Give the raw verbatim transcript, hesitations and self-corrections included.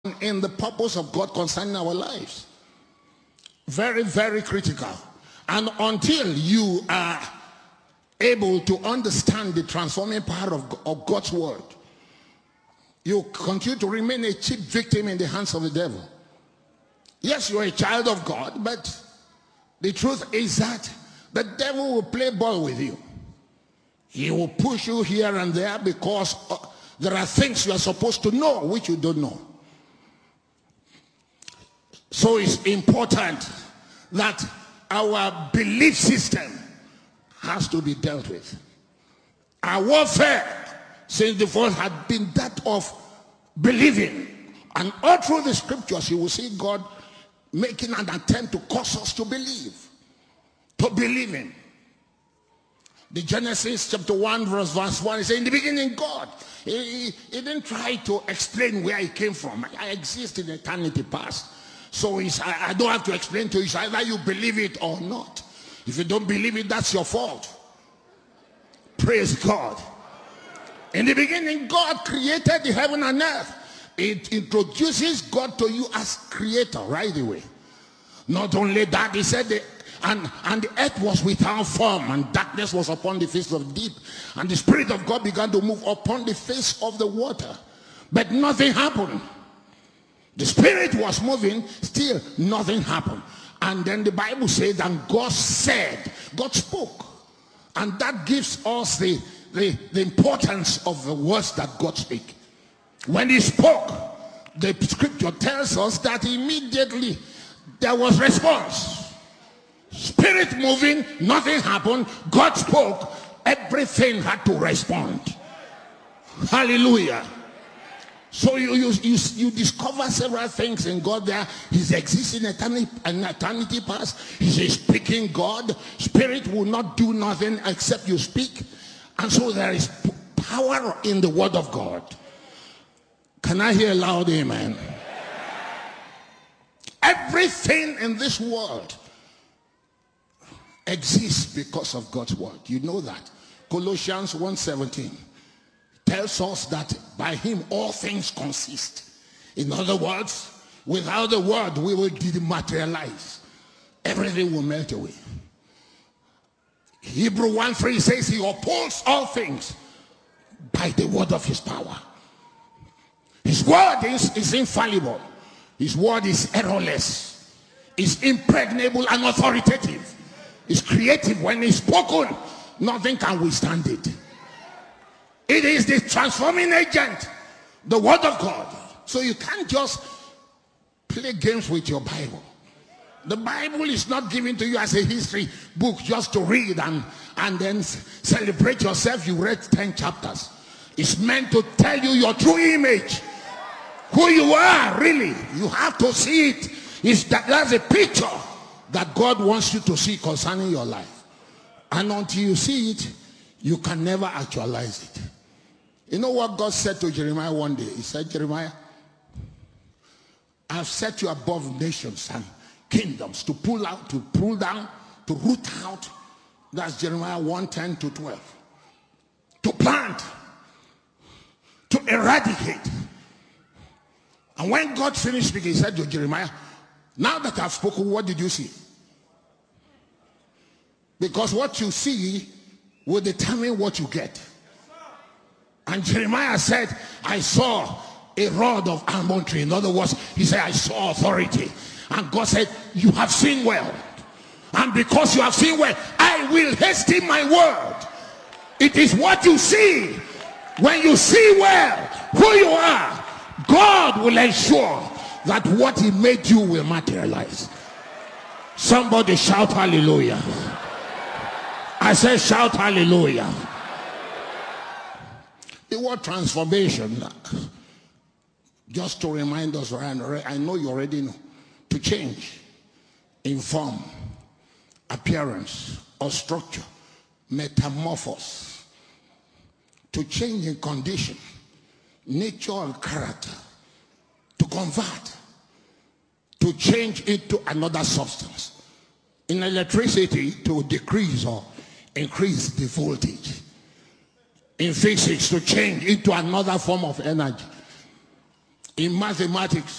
in the purpose of God concerning our lives. Very, very critical. And until you are able to understand the transforming power of, of God's word, you continue to remain a cheap victim in the hands of the devil. Yes, you're a child of God, but the truth is that the devil will play ball with you. He will push you here and there because uh, there are things you are supposed to know which you don't know. So it's important that our belief system has to be dealt with. Our warfare since the first had been that of believing. And all through the scriptures you will see God making an attempt to cause us to believe. To believe in. The Genesis chapter one verse, verse one, it says, in the beginning God. He, he, he didn't try to explain where he came from. I, I exist in eternity past. So it's, I, I don't have to explain to you. It's either you believe it or not. If you don't believe it, that's your fault. Praise God. In the beginning, God created the heaven and earth. It introduces God to you as creator right away. Not only that, he said, the, and, and the earth was without form, and darkness was upon the face of the deep. And the Spirit of God began to move upon the face of the water. But nothing happened. The Spirit was moving, still nothing happened. And then the Bible says, and God said, God spoke. And that gives us the, the, the importance of the words that God speaks. When he spoke, the scripture tells us that immediately there was response. Spirit moving, nothing happened. God spoke, everything had to respond. Hallelujah. So you, you, you, you discover several things in God there. He's existing eternity, an eternity past. He's a speaking God. Spirit will not do nothing except you speak. And so there is power in the word of God. Can I hear a loud amen? Everything in this world exists because of God's word. You know that. Colossians one seventeen tells us that by him all things consist. In other words, without the word we will dematerialize. Everything will melt away. Hebrew one three says he upholds all things by the word of his power. His word is, is infallible. His word is errorless. It's impregnable and authoritative. It's creative. When it's spoken, nothing can withstand it. It is the transforming agent, the word of God. So you can't just play games with your Bible. The Bible is not given to you as a history book just to read and, and then celebrate yourself. You read ten chapters. It's meant to tell you your true image. Who you are, really. You have to see it. It's that, that's a picture that God wants you to see concerning your life. And until you see it, you can never actualize it. You know what God said to Jeremiah one day? He said, Jeremiah, I've set you above nations and kingdoms to pull out, to pull down, to root out. That's Jeremiah one ten to twelve. To plant, to eradicate. And when God finished speaking, he said to Jeremiah, now that I've spoken, what did you see? Because what you see will determine what you get. And Jeremiah said, I saw a rod of almond tree. In other words, he said, I saw authority. And God said, you have seen well. And because you have seen well, I will hasten my word. It is what you see. When you see well who you are, God will ensure that what he made you will materialize. Somebody shout hallelujah. I said shout hallelujah. The word transformation, just to remind us, I know you already know, to change in form, appearance, or structure, metamorphose, to change in condition, nature and character, to convert, to change into another substance. In electricity, to decrease or increase the voltage. In physics, to change into another form of energy. In mathematics,